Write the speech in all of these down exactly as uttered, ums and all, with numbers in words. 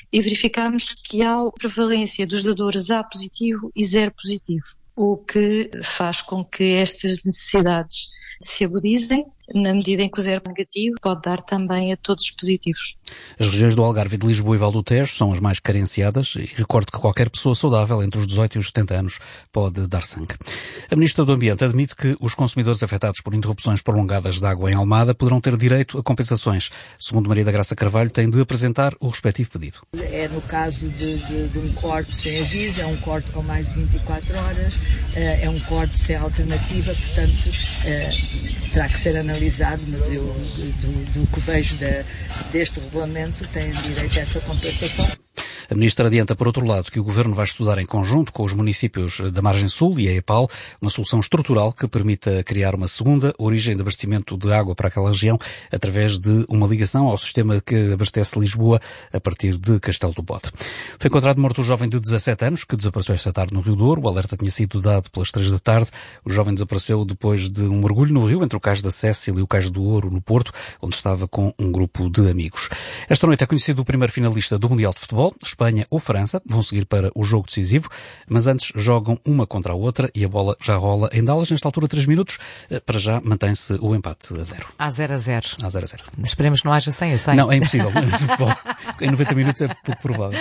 e verificamos que há prevalência dos dadores A positivo e zero positivo, o que faz com que estas necessidades se agudizem, na medida em que o zero negativo pode dar também a todos os positivos. As regiões do Algarve, de Lisboa e Val do Tejo são as mais carenciadas e recordo que qualquer pessoa saudável entre os dezoito e os setenta anos pode dar sangue. A Ministra do Ambiente admite que os consumidores afetados por interrupções prolongadas de água em Almada poderão ter direito a compensações. Segundo Maria da Graça Carvalho, tem de apresentar o respectivo pedido. É no caso de, de, de um corte sem aviso, é um corte com mais de vinte e quatro horas, é um corte sem alternativa, portanto terá que ser analisado, mas eu, do, do que vejo de, deste regulamento, têm direito a essa compensação. A Ministra adianta, por outro lado, que o Governo vai estudar em conjunto com os municípios da Margem Sul e a EPAL uma solução estrutural que permita criar uma segunda origem de abastecimento de água para aquela região através de uma ligação ao sistema que abastece Lisboa a partir de Castelo do Bode. Foi encontrado morto um jovem de dezassete anos que desapareceu esta tarde no Rio Douro. O alerta tinha sido dado pelas três da tarde. O jovem desapareceu depois de um mergulho no rio entre o Cais da Cécile e o Cais do Ouro, no Porto, onde estava com um grupo de amigos. Esta noite é conhecido o primeiro finalista do Mundial de Futebol. Espanha ou França vão seguir para o jogo decisivo, mas antes jogam uma contra a outra e a bola já rola em Dallas. Nesta altura, três minutos. Para já mantém-se o empate a zero. A zero a zero. A zero a zero. Esperemos que não haja cem a cem. Não, é impossível. Em noventa minutos é pouco provável.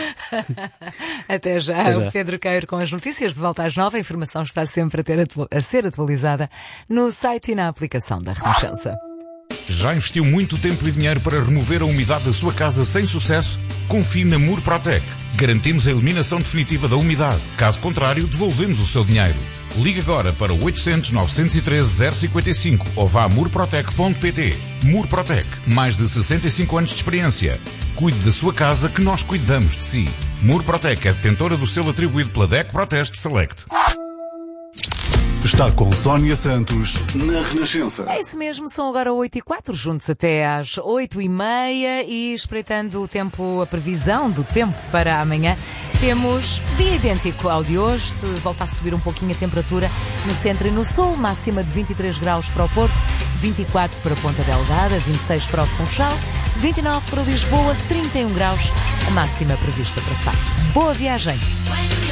Até já. Até já. O Pedro Queiro com as notícias de volta às nove. A informação está sempre a, ter atu- a ser atualizada no site e na aplicação da Renascença. Já investiu muito tempo e dinheiro para remover a umidade da sua casa sem sucesso? Confie na Murprotec. Garantimos a eliminação definitiva da umidade. Caso contrário, devolvemos o seu dinheiro. Ligue agora para oitocentos, novecentos e treze, zero cinquenta e cinco ou vá a murprotec ponto pt. Murprotec. Mais de sessenta e cinco anos de experiência. Cuide da sua casa que nós cuidamos de si. Murprotec é detentora do selo atribuído pela D E C Proteste Select. Está com Sónia Santos na Renascença. É isso mesmo, são agora oito e quatro, juntos até às oito e meia e espreitando o tempo, a previsão do tempo para amanhã, temos dia idêntico ao de hoje, se volta a subir um pouquinho a temperatura no centro e no sul, máxima de vinte e três graus para o Porto, vinte e quatro para Ponta Delgada, vinte e seis para o Funchal, vinte e nove para Lisboa, trinta e um graus, a máxima prevista para Faro. Boa viagem!